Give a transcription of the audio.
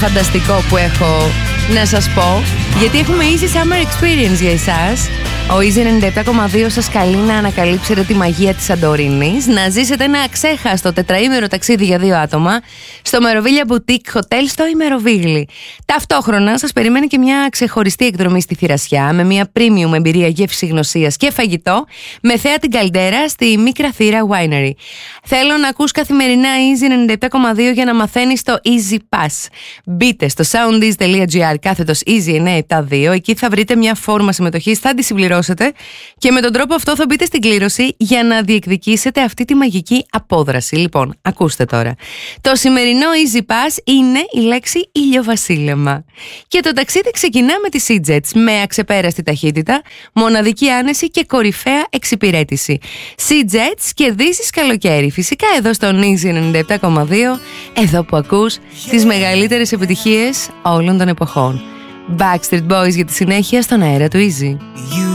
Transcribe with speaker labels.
Speaker 1: φανταστικό που έχω να σας πω, γιατί έχουμε Easy Summer Experience για εσάς. Ο Easy 97,2 σας καλεί να ανακαλύψετε τη μαγεία της Σαντορίνης, να ζήσετε ένα αξέχαστο τετραήμερο ταξίδι για 2 άτομα στο Μεροβίλια Boutique Hotel στο Ημεροβίλι. Ταυτόχρονα σας περιμένει και μια ξεχωριστή εκδρομή στη Θηρασιά με μια premium εμπειρία γεύση γνωσίας και φαγητό με θέα την Καλντέρα στη Μίκρα Θήρα Winery. Θέλω να ακούς καθημερινά Easy 97,2 για να μαθαίνεις το Easy Pass. Μπείτε στο soundease.gr /Easy 972, εκεί θα βρείτε μια φόρμα συμμετοχής, θα τη συμπληρώσετε και με τον τρόπο αυτό θα μπείτε στην κλήρωση για να διεκδικήσετε αυτή τη μαγική απόδραση. Λοιπόν, ακούστε τώρα. Το σημερινό Easy Pass είναι η λέξη ηλιοβασίλεμα. Και το ταξίδι ξεκινά με τη SeaJets με αξεπέραστη ταχύτητα, μοναδική άνεση και κορυφαία εξυπηρέτηση. SeaJets, κερδίζεις καλοκαίρι. Φυσικά εδώ στο Easy 97,2, εδώ που ακούς τις μεγαλύτερες επιτυχίες όλων των εποχών. Backstreet Boys για τη συνέχεια στον αέρα του Easy.